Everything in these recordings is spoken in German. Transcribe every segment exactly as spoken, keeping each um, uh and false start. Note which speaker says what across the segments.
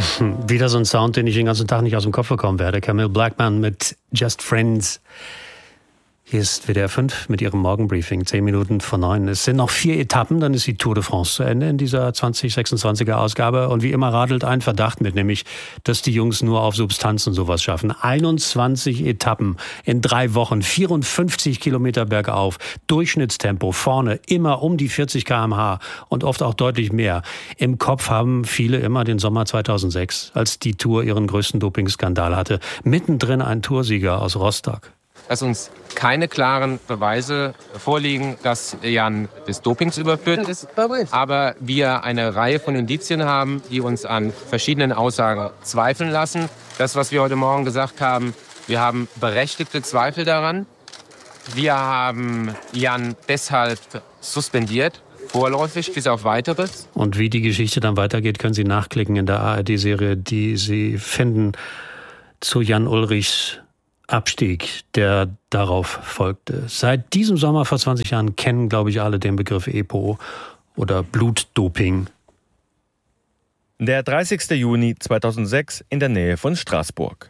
Speaker 1: Wieder so ein Sound, den ich den ganzen Tag nicht aus dem Kopf bekommen werde. Camille Blackman mit Just Friends. Hier ist W D R fünf mit ihrem Morgenbriefing, zehn Minuten vor neun. Es sind noch vier Etappen, dann ist die Tour de France zu Ende in dieser zwanzig sechsundzwanziger Ausgabe. Und wie immer radelt ein Verdacht mit, nämlich, dass die Jungs nur auf Substanzen sowas schaffen. einundzwanzig Etappen in drei Wochen, vierundfünfzig Kilometer bergauf, Durchschnittstempo vorne, immer um die vierzig Kilometer pro Stunde und oft auch deutlich mehr. Im Kopf haben viele immer den Sommer zweitausendsechs, als die Tour ihren größten Dopingskandal hatte. Mittendrin ein Toursieger aus Rostock.
Speaker 2: Dass uns keine klaren Beweise vorliegen, dass Jan des Dopings überführt ist, aber wir eine Reihe von Indizien haben, die uns an verschiedenen Aussagen zweifeln lassen. Das, was wir heute Morgen gesagt haben, wir haben berechtigte Zweifel daran. Wir haben Jan deshalb suspendiert, vorläufig bis auf Weiteres.
Speaker 1: Und wie die Geschichte dann weitergeht, können Sie nachklicken in der A R D-Serie, die Sie finden zu Jan Ullrichs Abstieg, der darauf folgte. Seit diesem Sommer vor zwanzig Jahren kennen, glaube ich, alle den Begriff EPO oder Blutdoping.
Speaker 3: Der dreißigster Juni zweitausendsechs in der Nähe von Straßburg.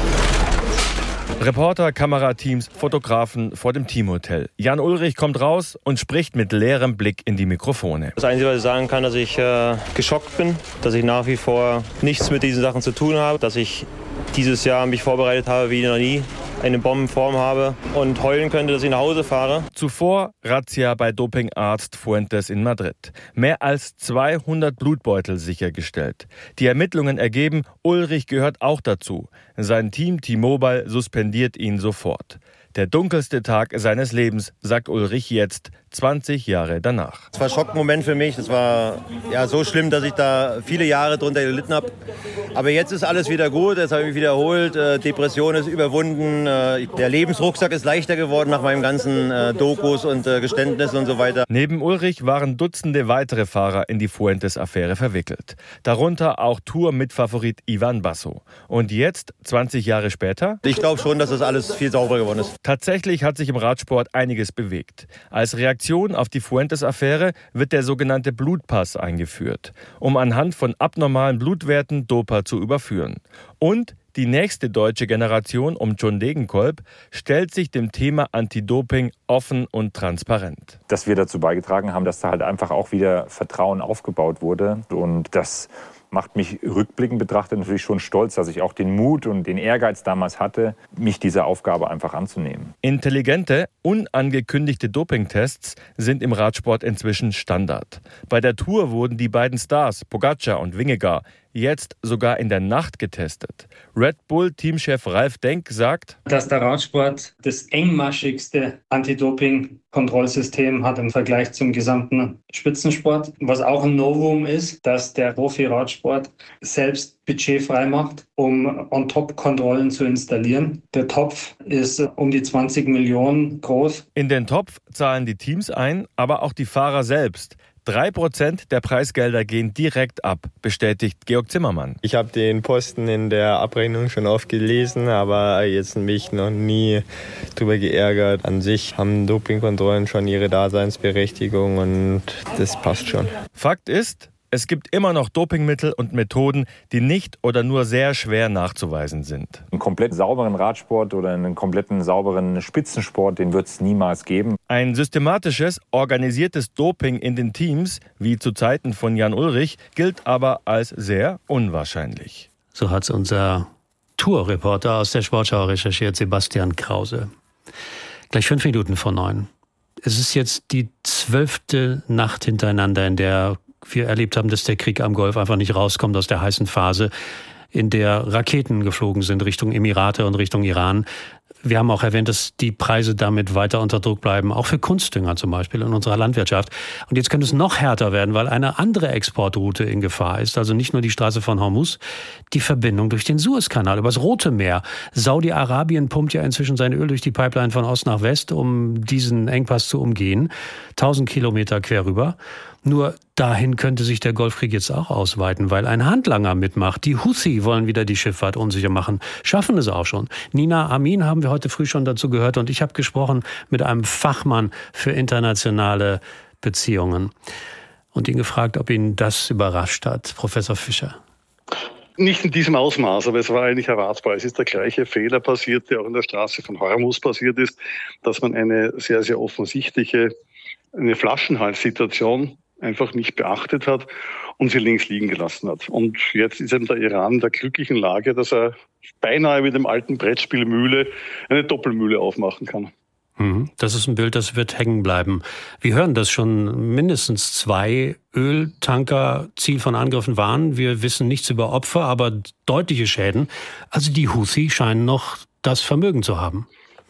Speaker 3: Reporter, Kamerateams, Fotografen vor dem Teamhotel. Jan Ullrich kommt raus und spricht mit leerem Blick in die Mikrofone.
Speaker 4: Das Einzige, was ich sagen kann, dass ich äh, geschockt bin, dass ich nach wie vor nichts mit diesen Sachen zu tun habe, dass ich dieses Jahr mich vorbereitet habe wie noch nie, eine Bombenform habe und heulen könnte, dass ich nach Hause fahre.
Speaker 3: Zuvor Razzia bei Dopingarzt Fuentes in Madrid. Mehr als zweihundert Blutbeutel sichergestellt. Die Ermittlungen ergeben, Ullrich gehört auch dazu. Sein Team T-Mobile suspendiert ihn sofort. Der dunkelste Tag seines Lebens, sagt Ullrich jetzt, zwanzig Jahre danach.
Speaker 4: Es war ein Schockmoment für mich. Das war ja so schlimm, dass ich da viele Jahre drunter gelitten habe. Aber jetzt ist alles wieder gut, jetzt habe ich mich wiederholt. Äh, Depression ist überwunden. Äh, der Lebensrucksack ist leichter geworden nach meinen ganzen äh, Dokus und äh, Geständnissen und so weiter.
Speaker 3: Neben Ullrich waren Dutzende weitere Fahrer in die Fuentes-Affäre verwickelt. Darunter auch Tour-Mitfavorit Ivan Basso. Und jetzt, zwanzig Jahre später?
Speaker 4: Ich glaube schon, dass das alles viel sauberer geworden ist.
Speaker 3: Tatsächlich hat sich im Radsport einiges bewegt. Als Reaktion auf die Fuentes-Affäre wird der sogenannte Blutpass eingeführt, um anhand von abnormalen Blutwerten Doper zu überführen. Und die nächste deutsche Generation um John Degenkolb stellt sich dem Thema Anti-Doping offen und transparent.
Speaker 5: Dass wir dazu beigetragen haben, dass da halt einfach auch wieder Vertrauen aufgebaut wurde. Und das macht mich rückblickend betrachtet natürlich schon stolz, dass ich auch den Mut und den Ehrgeiz damals hatte, mich dieser Aufgabe einfach anzunehmen.
Speaker 3: Intelligente, unangekündigte Dopingtests sind im Radsport inzwischen Standard. Bei der Tour wurden die beiden Stars, Pogacar und Vingegaard, jetzt sogar in der Nacht getestet. Red Bull-Teamchef Ralf Denk sagt,
Speaker 6: dass der Radsport das engmaschigste Anti-Doping-Kontrollsystem hat im Vergleich zum gesamten Spitzensport. Was auch ein Novum ist, dass der Profi-Radsport selbst Budget frei macht, um On-Top-Kontrollen zu installieren. Der Topf ist um die zwanzig Millionen groß.
Speaker 3: In den Topf zahlen die Teams ein, aber auch die Fahrer selbst. Drei Prozent der Preisgelder gehen direkt ab, bestätigt Georg Zimmermann.
Speaker 7: Ich habe den Posten in der Abrechnung schon oft gelesen, aber jetzt mich noch nie drüber geärgert. An sich haben Dopingkontrollen schon ihre Daseinsberechtigung und das passt schon.
Speaker 3: Fakt ist, es gibt immer noch Dopingmittel und Methoden, die nicht oder nur sehr schwer nachzuweisen sind.
Speaker 5: Einen komplett sauberen Radsport oder einen kompletten sauberen Spitzensport, den wird es niemals geben.
Speaker 3: Ein systematisches, organisiertes Doping in den Teams, wie zu Zeiten von Jan Ullrich, gilt aber als sehr unwahrscheinlich.
Speaker 1: So hat es unser Tourreporter aus der Sportschau recherchiert, Sebastian Krause. Gleich fünf Minuten vor neun. Es ist jetzt die zwölfte Nacht hintereinander, in der wir erlebt haben, dass der Krieg am Golf einfach nicht rauskommt aus der heißen Phase, in der Raketen geflogen sind Richtung Emirate und Richtung Iran. Wir haben auch erwähnt, dass die Preise damit weiter unter Druck bleiben, auch für Kunstdünger zum Beispiel in unserer Landwirtschaft. Und jetzt könnte es noch härter werden, weil eine andere Exportroute in Gefahr ist, also nicht nur die Straße von Hormuz, die Verbindung durch den Suezkanal, übers Rote Meer. Saudi-Arabien pumpt ja inzwischen sein Öl durch die Pipeline von Ost nach West, um diesen Engpass zu umgehen. tausend Kilometer quer rüber. Nur dahin könnte sich der Golfkrieg jetzt auch ausweiten, weil ein Handlanger mitmacht. Die Houthi wollen wieder die Schifffahrt unsicher machen, schaffen es auch schon. Nina Amin haben wir heute früh schon dazu gehört und ich habe gesprochen mit einem Fachmann für internationale Beziehungen und ihn gefragt, ob ihn das überrascht hat. Professor Fischer.
Speaker 8: Nicht in diesem Ausmaß, aber es war eigentlich erwartbar. Es ist der gleiche Fehler passiert, der auch in der Straße von Hormuz passiert ist, dass man eine sehr, sehr offensichtliche eine Flaschenhalssituation einfach nicht beachtet hat und sie links liegen gelassen hat. Und jetzt ist eben der Iran in der glücklichen Lage, dass er beinahe mit dem alten Brettspiel Mühle eine Doppelmühle aufmachen kann.
Speaker 1: Das ist ein Bild, das wird hängen bleiben. Wir hören, dass schon mindestens zwei Öltanker Ziel von Angriffen waren. Wir wissen nichts über Opfer, aber deutliche Schäden. Also die Houthi scheinen noch das Vermögen zu haben.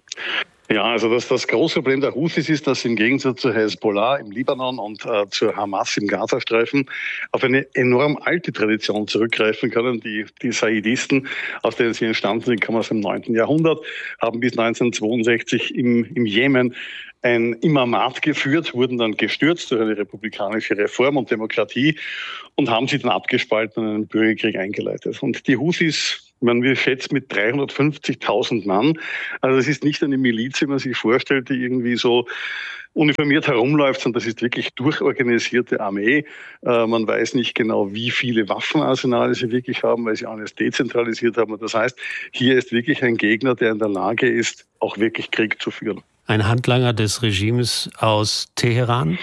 Speaker 8: Ja, also das, das große Problem der Houthis ist, dass sie im Gegensatz zur Hezbollah im Libanon und äh, zur Hamas im Gazastreifen auf eine enorm alte Tradition zurückgreifen können. Die, die Saidisten, aus denen sie entstanden sind, kommen aus dem neunten Jahrhundert, haben bis neunzehnhundertzweiundsechzig im, im Jemen ein Imamat geführt, wurden dann gestürzt durch eine republikanische Reform und Demokratie und haben sie dann abgespalten und einen Bürgerkrieg eingeleitet. Und die Houthis, man, wir schätzen mit dreihundertfünfzigtausend Mann. Also es ist nicht eine Miliz, wie man sich vorstellt, die irgendwie so uniformiert herumläuft, sondern das ist wirklich durchorganisierte Armee. Äh, man weiß nicht genau, wie viele Waffenarsenale sie wirklich haben, weil sie alles dezentralisiert haben. Und das heißt, hier ist wirklich ein Gegner, der in der Lage ist, auch wirklich Krieg zu führen.
Speaker 1: Ein Handlanger des Regimes aus Teheran.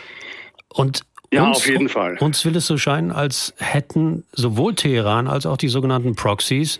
Speaker 1: Und
Speaker 8: Ja,
Speaker 1: uns,
Speaker 8: auf jeden Fall.
Speaker 1: Uns will es so scheinen, als hätten sowohl Teheran als auch die sogenannten Proxys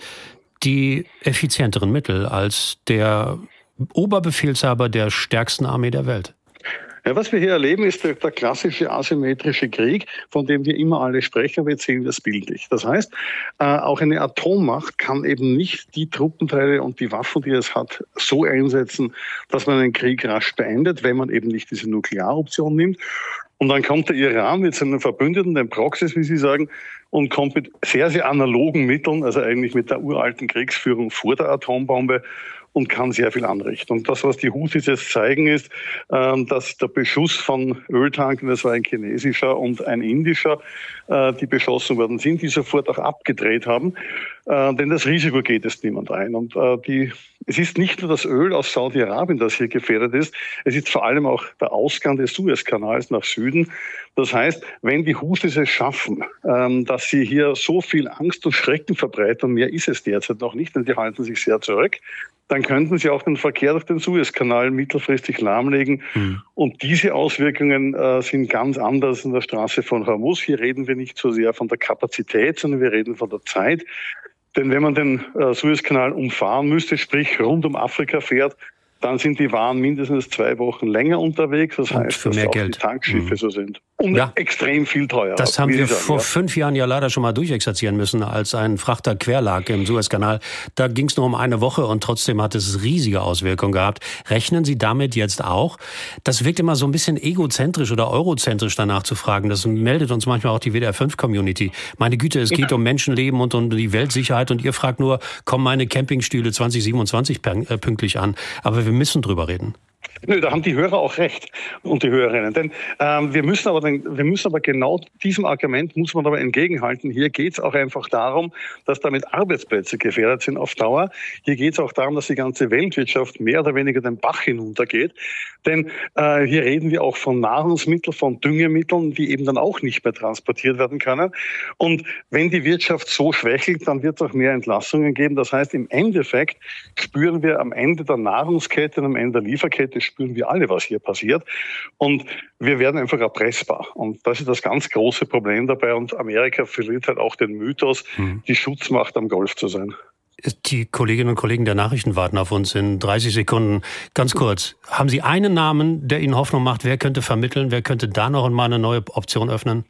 Speaker 1: die effizienteren Mittel als der Oberbefehlshaber der stärksten Armee der Welt.
Speaker 8: Ja, was wir hier erleben, ist der, der klassische asymmetrische Krieg, von dem wir immer alle sprechen, aber jetzt sehen wir es bildlich. Das heißt, äh, auch eine Atommacht kann eben nicht die Truppenteile und die Waffen, die es hat, so einsetzen, dass man einen Krieg rasch beendet, wenn man eben nicht diese Nuklearoption nimmt. Und dann kommt der Iran mit seinen Verbündeten, den Proxys, wie Sie sagen, und kommt mit sehr, sehr analogen Mitteln, also eigentlich mit der uralten Kriegsführung vor der Atombombe, und kann sehr viel anrichten. Und das, was die Houthis jetzt zeigen, ist, dass der Beschuss von Öltankern, das war ein chinesischer und ein indischer, die beschossen worden sind, die sofort auch abgedreht haben. Denn das Risiko geht es niemand ein. Und die, es ist nicht nur das Öl aus Saudi-Arabien, das hier gefährdet ist, es ist vor allem auch der Ausgang des Suezkanals nach Süden. Das heißt, wenn die Houthis es schaffen, dass sie hier so viel Angst und Schrecken verbreiten, und mehr ist es derzeit noch nicht, denn die halten sich sehr zurück, dann könnten sie auch den Verkehr durch den Suezkanal mittelfristig lahmlegen. Mhm. Und diese Auswirkungen äh, sind ganz anders in der Straße von Hormuz. Hier reden wir nicht so sehr von der Kapazität, sondern wir reden von der Zeit. Denn wenn man den äh, Suezkanal umfahren müsste, sprich rund um Afrika fährt, dann sind die Waren mindestens zwei Wochen länger unterwegs. Das heißt,
Speaker 1: für
Speaker 8: dass
Speaker 1: mehr
Speaker 8: auch
Speaker 1: Geld.
Speaker 8: die Tankschiffe mhm. so sind. Und
Speaker 1: ja.
Speaker 8: extrem viel teurer.
Speaker 1: Das haben wir
Speaker 8: sagen,
Speaker 1: vor
Speaker 8: ja.
Speaker 1: fünf Jahren ja leider schon mal durchexerzieren müssen, als ein Frachter quer lag im Suezkanal. Da ging es nur um eine Woche und trotzdem hat es riesige Auswirkungen gehabt. Rechnen Sie damit jetzt auch? Das wirkt immer so ein bisschen egozentrisch oder eurozentrisch danach zu fragen. Das meldet uns manchmal auch die W D R fünf Community. Meine Güte, es geht ja. um Menschenleben und um die Weltsicherheit und ihr fragt nur, kommen meine Campingstühle zwanzig siebenundzwanzig pünktlich an? Aber wir müssen drüber reden.
Speaker 8: Nö, da haben die Hörer auch recht und die Hörerinnen. Denn ähm, wir müssen aber, den, wir müssen aber genau diesem Argument muss man aber entgegenhalten. Hier geht es auch einfach darum, dass damit Arbeitsplätze gefährdet sind auf Dauer. Hier geht es auch darum, dass die ganze Weltwirtschaft mehr oder weniger den Bach hinuntergeht. Denn äh, hier reden wir auch von Nahrungsmitteln, von Düngemitteln, die eben dann auch nicht mehr transportiert werden können. Und wenn die Wirtschaft so schwächelt, dann wird es auch mehr Entlassungen geben. Das heißt, im Endeffekt spüren wir am Ende der Nahrungskette und am Ende der Lieferkette, spüren wir alle, was hier passiert. Und wir werden einfach erpressbar. Und das ist das ganz große Problem dabei. Und Amerika verliert halt auch den Mythos, mhm. die Schutzmacht am Golf zu sein.
Speaker 1: Die Kolleginnen und Kollegen der Nachrichten warten auf uns in dreißig Sekunden. Ganz kurz, haben Sie einen Namen, der Ihnen Hoffnung macht? Wer könnte vermitteln? Wer könnte da noch einmal eine neue Option öffnen?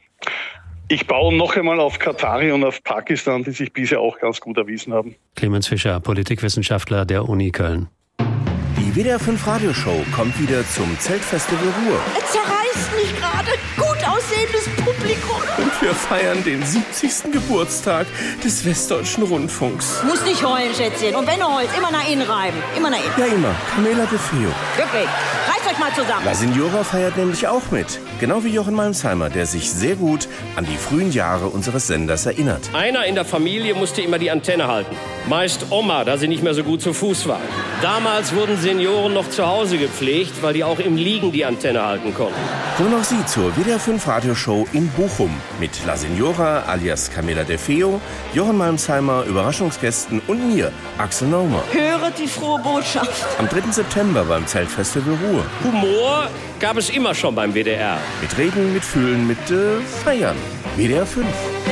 Speaker 8: Ich baue noch einmal auf Katari und auf Pakistan, die sich bisher auch ganz gut erwiesen haben.
Speaker 1: Clemens Fischer, Politikwissenschaftler der Uni Köln.
Speaker 9: Die W D R fünf Radioshow kommt wieder zum Zeltfestival Ruhr.
Speaker 10: Es zerreißt mich gerade. Gut aussehendes Publikum.
Speaker 9: Und wir feiern den siebzigsten Geburtstag des Westdeutschen Rundfunks.
Speaker 10: Muss nicht heulen, Schätzchen. Und wenn du heulst, immer nach innen reiben. Immer nach innen.
Speaker 9: Ja, immer. Camela de Feo.
Speaker 10: Wirklich. Reißt euch mal zusammen.
Speaker 9: La Signora feiert nämlich auch mit. Genau wie Jochen Malmsheimer, der sich sehr gut an die frühen Jahre unseres Senders erinnert.
Speaker 11: Einer in der Familie musste immer die Antenne halten. Meist Oma, da sie nicht mehr so gut zu Fuß war. Damals wurden Senioren noch zu Hause gepflegt, weil die auch im Liegen die Antenne halten konnten.
Speaker 9: Kommen auch Sie zur W D R fünf Radioshow in Bochum. Mit La Signora alias Camilla De Feo, Jochen Malmsheimer, Überraschungsgästen und mir, Axel Naumer.
Speaker 10: Höre die frohe Botschaft.
Speaker 9: Am dritten September beim Zeltfestival Ruhr.
Speaker 11: Humor gab es immer schon beim W D R.
Speaker 9: Mit Reden, mit Fühlen, mit äh, Feiern. W D R fünf.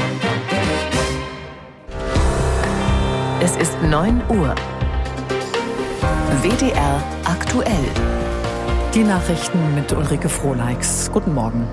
Speaker 12: Es ist neun Uhr. W D R aktuell.
Speaker 13: Die Nachrichten mit Ulrike Frohleix. Guten Morgen.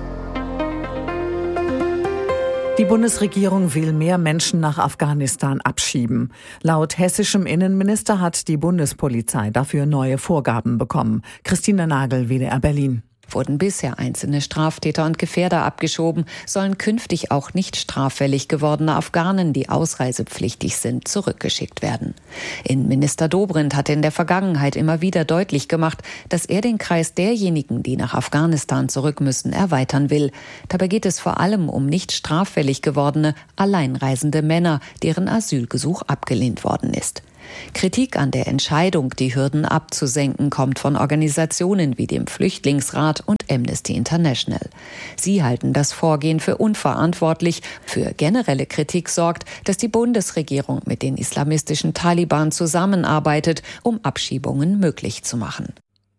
Speaker 13: Die Bundesregierung will mehr Menschen nach Afghanistan abschieben. Laut hessischem Innenminister hat die Bundespolizei dafür neue Vorgaben bekommen. Christina Nagel, W D R Berlin.
Speaker 14: Wurden bisher einzelne Straftäter und Gefährder abgeschoben, sollen künftig auch nicht straffällig gewordene Afghanen, die ausreisepflichtig sind, zurückgeschickt werden. Innenminister Dobrindt hatte in der Vergangenheit immer wieder deutlich gemacht, dass er den Kreis derjenigen, die nach Afghanistan zurück müssen, erweitern will. Dabei geht es vor allem um nicht straffällig gewordene, alleinreisende Männer, deren Asylgesuch abgelehnt worden ist. Kritik an der Entscheidung, die Hürden abzusenken, kommt von Organisationen wie dem Flüchtlingsrat und Amnesty International. Sie halten das Vorgehen für unverantwortlich. Für generelle Kritik sorgt, dass die Bundesregierung mit den islamistischen Taliban zusammenarbeitet, um Abschiebungen möglich zu machen.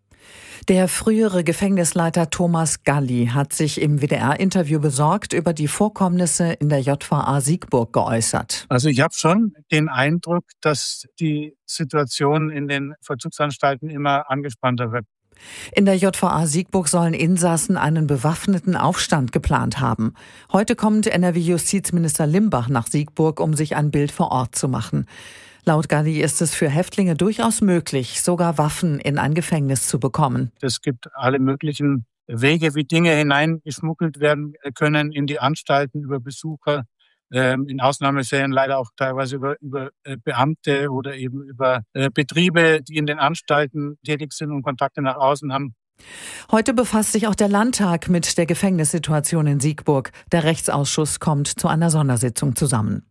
Speaker 13: Der frühere Gefängnisleiter Thomas Galli hat sich im W D R-Interview besorgt über die Vorkommnisse in der J V A Siegburg geäußert.
Speaker 15: Also ich habe schon den Eindruck, dass die Situation in den Vollzugsanstalten immer angespannter wird.
Speaker 13: In der J V A Siegburg sollen Insassen einen bewaffneten Aufstand geplant haben. Heute kommt N R W-Justizminister Limbach nach Siegburg, um sich ein Bild vor Ort zu machen. Laut Galli ist es für Häftlinge durchaus möglich, sogar Waffen in ein Gefängnis zu bekommen.
Speaker 15: Es gibt alle möglichen Wege, wie Dinge hineingeschmuggelt werden können in die Anstalten über Besucher, ähm, in Ausnahmefällen leider auch teilweise über, über äh, Beamte oder eben über äh, Betriebe, die in den Anstalten tätig sind und Kontakte nach außen haben.
Speaker 13: Heute befasst sich auch der Landtag mit der Gefängnissituation in Siegburg. Der Rechtsausschuss kommt zu einer Sondersitzung zusammen.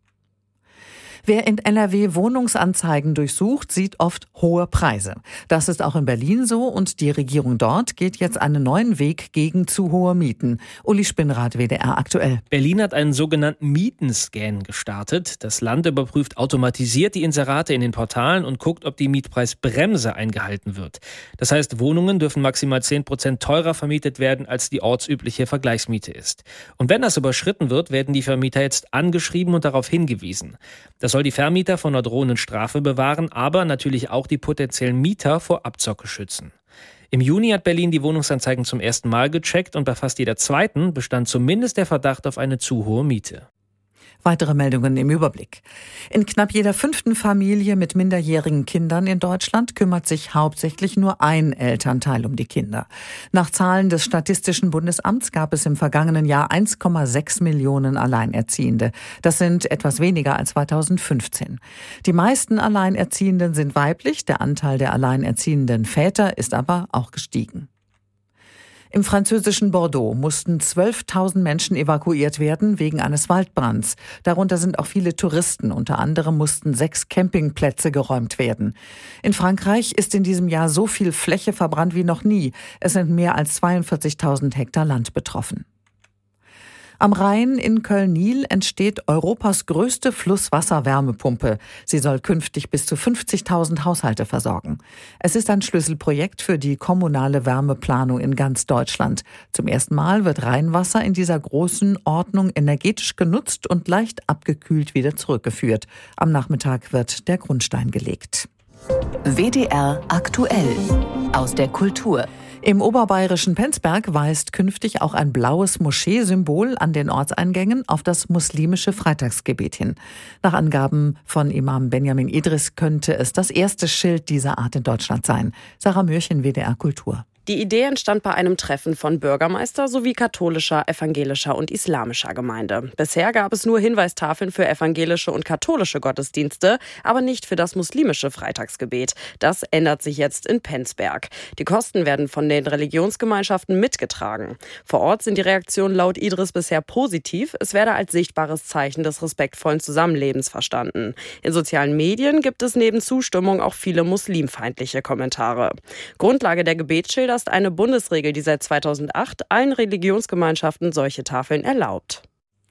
Speaker 13: Wer in N R W Wohnungsanzeigen durchsucht, sieht oft hohe Preise. Das ist auch in Berlin so und die Regierung dort geht jetzt einen neuen Weg gegen zu hohe Mieten. Uli Spinnrath, W D R aktuell.
Speaker 16: Berlin hat einen sogenannten Mietenscan gestartet. Das Land überprüft automatisiert die Inserate in den Portalen und guckt, ob die Mietpreisbremse eingehalten wird. Das heißt, Wohnungen dürfen maximal zehn Prozent teurer vermietet werden, als die ortsübliche Vergleichsmiete ist. Und wenn das überschritten wird, werden die Vermieter jetzt angeschrieben und darauf hingewiesen. Das soll die Vermieter vor einer drohenden Strafe bewahren, aber natürlich auch die potenziellen Mieter vor Abzocke schützen. Im Juni hat Berlin die Wohnungsanzeigen zum ersten Mal gecheckt und bei fast jeder zweiten bestand zumindest der Verdacht auf eine zu hohe Miete.
Speaker 13: Weitere Meldungen im Überblick. In knapp jeder fünften Familie mit minderjährigen Kindern in Deutschland kümmert sich hauptsächlich nur ein Elternteil um die Kinder. Nach Zahlen des Statistischen Bundesamts gab es im vergangenen Jahr eins Komma sechs Millionen Alleinerziehende. Das sind etwas weniger als zweitausendfünfzehn. Die meisten Alleinerziehenden sind weiblich, der Anteil der alleinerziehenden Väter ist aber auch gestiegen. Im französischen Bordeaux mussten zwölftausend Menschen evakuiert werden wegen eines Waldbrands. Darunter sind auch viele Touristen. Unter anderem mussten sechs Campingplätze geräumt werden. In Frankreich ist in diesem Jahr so viel Fläche verbrannt wie noch nie. Es sind mehr als zweiundvierzigtausend Hektar Land betroffen. Am Rhein in Köln-Niel entsteht Europas größte Flusswasserwärmepumpe. Sie soll künftig bis zu fünfzigtausend Haushalte versorgen. Es ist ein Schlüsselprojekt für die kommunale Wärmeplanung in ganz Deutschland. Zum ersten Mal wird Rheinwasser in dieser großen Ordnung energetisch genutzt und leicht abgekühlt wieder zurückgeführt. Am Nachmittag wird der Grundstein gelegt.
Speaker 12: W D R aktuell aus der Kultur.
Speaker 13: Im oberbayerischen Penzberg weist künftig auch ein blaues Moscheesymbol an den Ortseingängen auf das muslimische Freitagsgebet hin. Nach Angaben von Imam Benjamin Idris könnte es das erste Schild dieser Art in Deutschland sein. Sarah Mürchen, W D R Kultur.
Speaker 17: Die Idee entstand bei einem Treffen von Bürgermeister sowie katholischer, evangelischer und islamischer Gemeinde. Bisher gab es nur Hinweistafeln für evangelische und katholische Gottesdienste, aber nicht für das muslimische Freitagsgebet. Das ändert sich jetzt in Penzberg. Die Kosten werden von den Religionsgemeinschaften mitgetragen. Vor Ort sind die Reaktionen laut Idris bisher positiv. Es werde als sichtbares Zeichen des respektvollen Zusammenlebens verstanden. In sozialen Medien gibt es neben Zustimmung auch viele muslimfeindliche Kommentare. Grundlage der Gebetsschilder ist eine Bundesregel, die seit zweitausendacht allen Religionsgemeinschaften solche Tafeln erlaubt.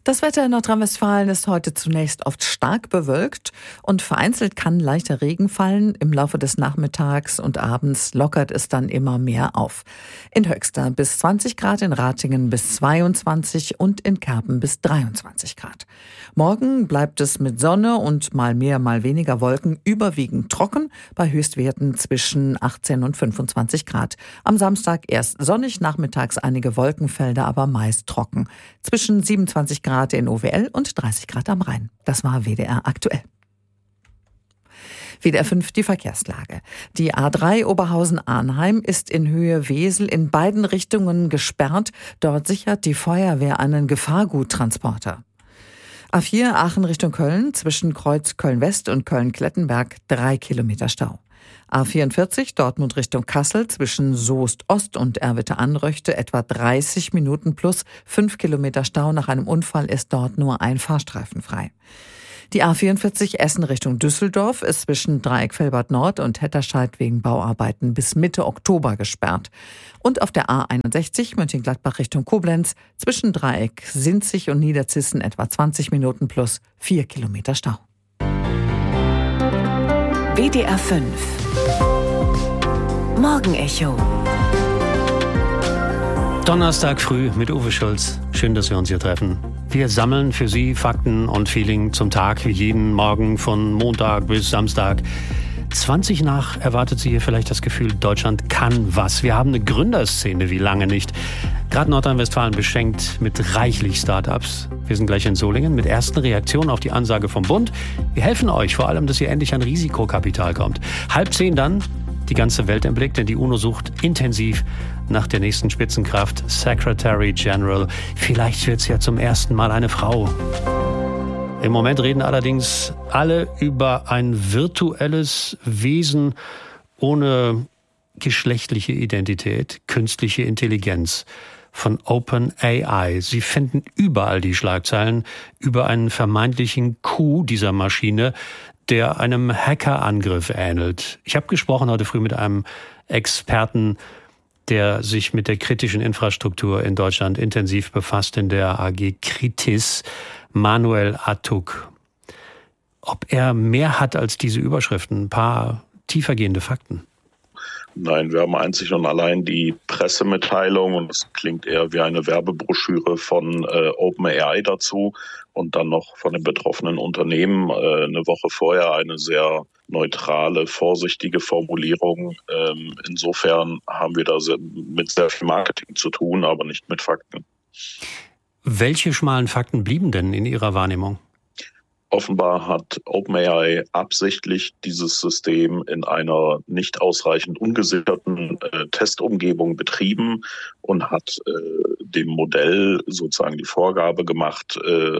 Speaker 13: Das Wetter in Nordrhein-Westfalen ist heute zunächst oft stark bewölkt und vereinzelt kann leichter Regen fallen. Im Laufe des Nachmittags und abends lockert es dann immer mehr auf. In Höxter bis zwanzig Grad, in Ratingen bis zweiundzwanzig und in Kerpen bis dreiundzwanzig Grad. Morgen bleibt es mit Sonne und mal mehr, mal weniger Wolken überwiegend trocken, bei Höchstwerten zwischen achtzehn und fünfundzwanzig Grad. Am Samstag erst sonnig, nachmittags einige Wolkenfelder, aber meist trocken. Zwischen siebenundzwanzig Grad in O W L und dreißig Grad am Rhein. Das war W D R aktuell. W D R fünf die Verkehrslage. Die A drei Oberhausen-Arnheim ist in Höhe Wesel in beiden Richtungen gesperrt. Dort sichert die Feuerwehr einen Gefahrguttransporter. A vier Aachen Richtung Köln zwischen Kreuz Köln-West und Köln-Klettenberg drei Kilometer Stau. A vierundvierzig Dortmund Richtung Kassel zwischen Soest-Ost und Erwitte-Anröchte etwa dreißig Minuten plus fünf Kilometer Stau. Nach einem Unfall ist dort nur ein Fahrstreifen frei. Die A vierundvierzig Essen Richtung Düsseldorf ist zwischen Dreieck Velbert Nord und Hetterscheid wegen Bauarbeiten bis Mitte Oktober gesperrt. Und auf der A einundsechzig Mönchengladbach Richtung Koblenz zwischen Dreieck Sinzig und Niederzissen etwa zwanzig Minuten plus vier Kilometer Stau.
Speaker 12: W D R fünf Morgenecho.
Speaker 1: Donnerstag früh mit Uwe Schulz. Schön, dass wir uns hier treffen. Wir sammeln für Sie Fakten und Feeling zum Tag, wie jeden Morgen von Montag bis Samstag. zwanzig nach erwartet Sie hier vielleicht das Gefühl, Deutschland kann was. Wir haben eine Gründerszene wie lange nicht. Gerade Nordrhein-Westfalen beschenkt mit reichlich Start-ups. Wir sind gleich in Solingen mit ersten Reaktionen auf die Ansage vom Bund. Wir helfen euch vor allem, dass ihr endlich an Risikokapital kommt. Halb zehn dann die ganze Welt im Blick, denn die UNO sucht intensiv nach der nächsten Spitzenkraft, Secretary General. Vielleicht wird es ja zum ersten Mal eine Frau. Im Moment reden allerdings alle über ein virtuelles Wesen ohne geschlechtliche Identität, künstliche Intelligenz von OpenAI. Sie finden überall die Schlagzeilen über einen vermeintlichen Coup dieser Maschine, der einem Hackerangriff ähnelt. Ich habe gesprochen heute früh mit einem Experten, der sich mit der kritischen Infrastruktur in Deutschland intensiv befasst, in der A G Kritis, Manuel Attuk. Ob er mehr hat als diese Überschriften, ein paar tiefergehende Fakten.
Speaker 18: Nein, wir haben einzig und allein die Pressemitteilung und es klingt eher wie eine Werbebroschüre von äh, OpenAI dazu und dann noch von den betroffenen Unternehmen äh, eine Woche vorher eine sehr neutrale, vorsichtige Formulierung. Ähm, insofern haben wir da sehr, mit sehr viel Marketing zu tun, aber nicht mit Fakten.
Speaker 1: Welche schmalen Fakten blieben denn in Ihrer Wahrnehmung?
Speaker 18: Offenbar hat OpenAI absichtlich dieses System in einer nicht ausreichend ungesicherten äh, Testumgebung betrieben und hat äh, dem Modell sozusagen die Vorgabe gemacht, äh,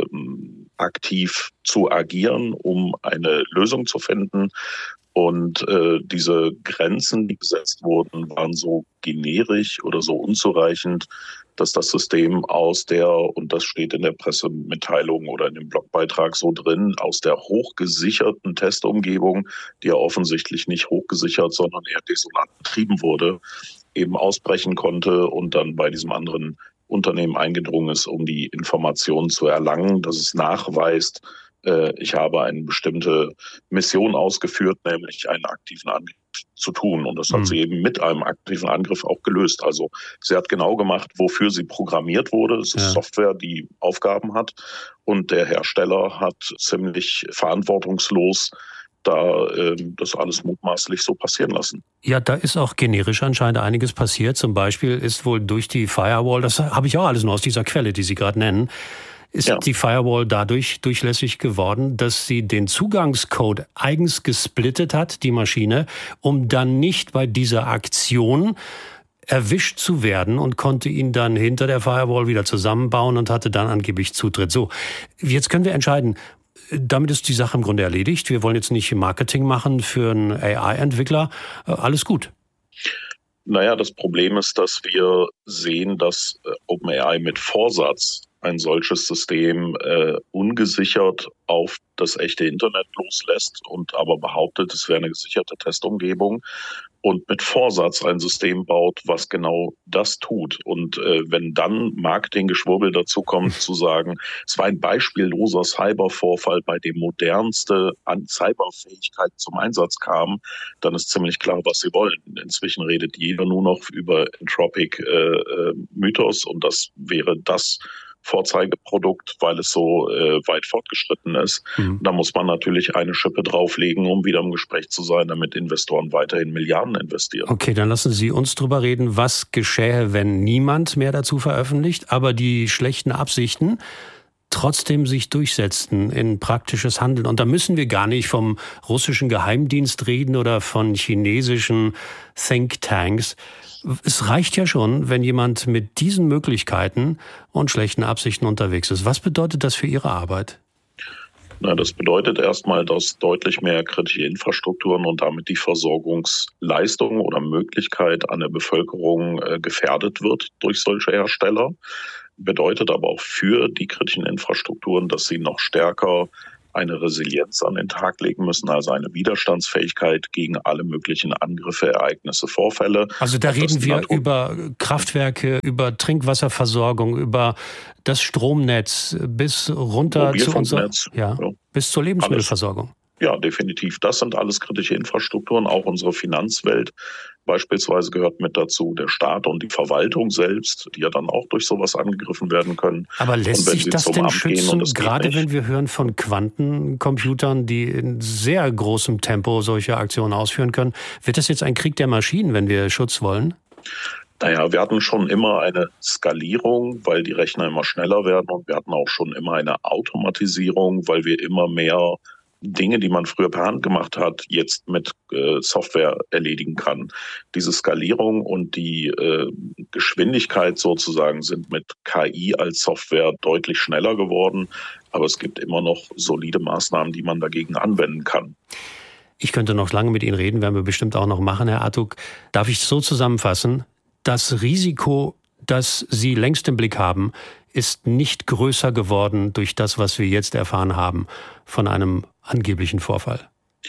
Speaker 18: aktiv zu agieren, um eine Lösung zu finden. Und äh, diese Grenzen, die gesetzt wurden, waren so generisch oder so unzureichend, dass das System aus der, und das steht in der Pressemitteilung oder in dem Blogbeitrag so drin, aus der hochgesicherten Testumgebung, die ja offensichtlich nicht hochgesichert, sondern eher desolat betrieben wurde, eben ausbrechen konnte und dann bei diesem anderen Unternehmen eingedrungen ist, um die Informationen zu erlangen, dass es nachweist, äh, ich habe eine bestimmte Mission ausgeführt, nämlich einen aktiven Angriff zu tun. Und das hat mhm. sie eben mit einem aktiven Angriff auch gelöst. Also sie hat genau gemacht, wofür sie programmiert wurde. Es ist ja. Software, die Aufgaben hat. Und der Hersteller hat ziemlich verantwortungslos da äh, das alles mutmaßlich so passieren lassen.
Speaker 1: Ja, da ist auch generisch anscheinend einiges passiert. Zum Beispiel ist wohl durch die Firewall, das habe ich auch alles nur aus dieser Quelle, die Sie gerade nennen, ist ja. die Firewall dadurch durchlässig geworden, dass sie den Zugangscode eigens gesplittet hat, die Maschine, um dann nicht bei dieser Aktion erwischt zu werden und konnte ihn dann hinter der Firewall wieder zusammenbauen und hatte dann angeblich Zutritt. So, jetzt können wir entscheiden, damit ist die Sache im Grunde erledigt. Wir wollen jetzt nicht Marketing machen für einen A I-Entwickler. Alles gut.
Speaker 18: Naja, das Problem ist, dass wir sehen, dass OpenAI mit Vorsatz ein solches System äh, ungesichert auf das echte Internet loslässt und aber behauptet, es wäre eine gesicherte Testumgebung und mit Vorsatz ein System baut, was genau das tut. Und äh, wenn dann Marketinggeschwurbel dazu kommt, zu sagen, es war ein beispielloser Cybervorfall, bei dem modernste an Cyberfähigkeit zum Einsatz kam, dann ist ziemlich klar, was sie wollen. Inzwischen redet jeder nur noch über Entropic äh, äh, Mythos und das wäre das Vorzeigeprodukt, weil es so äh, weit fortgeschritten ist. Mhm. Da muss man natürlich eine Schippe drauflegen, um wieder im Gespräch zu sein, damit Investoren weiterhin Milliarden investieren.
Speaker 1: Okay, dann lassen Sie uns drüber reden, was geschähe, wenn niemand mehr dazu veröffentlicht, aber die schlechten Absichten trotzdem sich durchsetzten in praktisches Handeln. Und da müssen wir gar nicht vom russischen Geheimdienst reden oder von chinesischen Thinktanks. Es reicht ja schon, wenn jemand mit diesen Möglichkeiten und schlechten Absichten unterwegs ist. Was bedeutet das für Ihre Arbeit?
Speaker 18: Na, das bedeutet erstmal, dass deutlich mehr kritische Infrastrukturen und damit die Versorgungsleistung oder Möglichkeit an der Bevölkerung äh, gefährdet wird durch solche Hersteller. Bedeutet aber auch für die kritischen Infrastrukturen, dass sie noch stärker eine Resilienz an den Tag legen müssen, also eine Widerstandsfähigkeit gegen alle möglichen Angriffe, Ereignisse, Vorfälle.
Speaker 1: Also da reden wir über Kraftwerke, über Trinkwasserversorgung, über das Stromnetz bis runter zu unserer, ja, ja. bis zur Lebensmittelversorgung.
Speaker 18: Ja, definitiv. Das sind alles kritische Infrastrukturen. Auch unsere Finanzwelt beispielsweise gehört mit dazu. Der Staat und die Verwaltung selbst, die ja dann auch durch sowas angegriffen werden können.
Speaker 1: Aber lässt sich das denn schützen, gerade wenn wir hören von Quantencomputern, die in sehr großem Tempo solche Aktionen ausführen können? Wird das jetzt ein Krieg der Maschinen, wenn wir Schutz wollen?
Speaker 18: Naja, wir hatten schon immer eine Skalierung, weil die Rechner immer schneller werden. Und wir hatten auch schon immer eine Automatisierung, weil wir immer mehr Dinge, die man früher per Hand gemacht hat, jetzt mit äh, Software erledigen kann. Diese Skalierung und die äh, Geschwindigkeit sozusagen sind mit K I als Software deutlich schneller geworden. Aber es gibt immer noch solide Maßnahmen, die man dagegen anwenden kann.
Speaker 1: Ich könnte noch lange mit Ihnen reden, werden wir bestimmt auch noch machen, Herr Atuk. Darf ich so zusammenfassen? Das Risiko, das Sie längst im Blick haben, ist nicht größer geworden durch das, was wir jetzt erfahren haben von einem angeblichen Vorfall.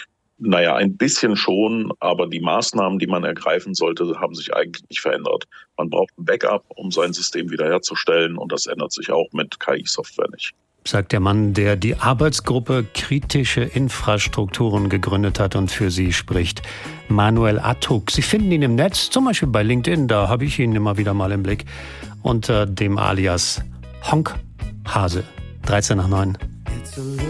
Speaker 18: Naja, ein bisschen schon, aber die Maßnahmen, die man ergreifen sollte, haben sich eigentlich nicht verändert. Man braucht ein Backup, um sein System wiederherzustellen und das ändert sich auch mit K I-Software nicht.
Speaker 1: Sagt der Mann, der die Arbeitsgruppe Kritische Infrastrukturen gegründet hat und für sie spricht. Manuel Atuk. Sie finden ihn im Netz, zum Beispiel bei LinkedIn, da habe ich ihn immer wieder mal im Blick, unter dem Alias Honk Hase. dreizehn nach neun.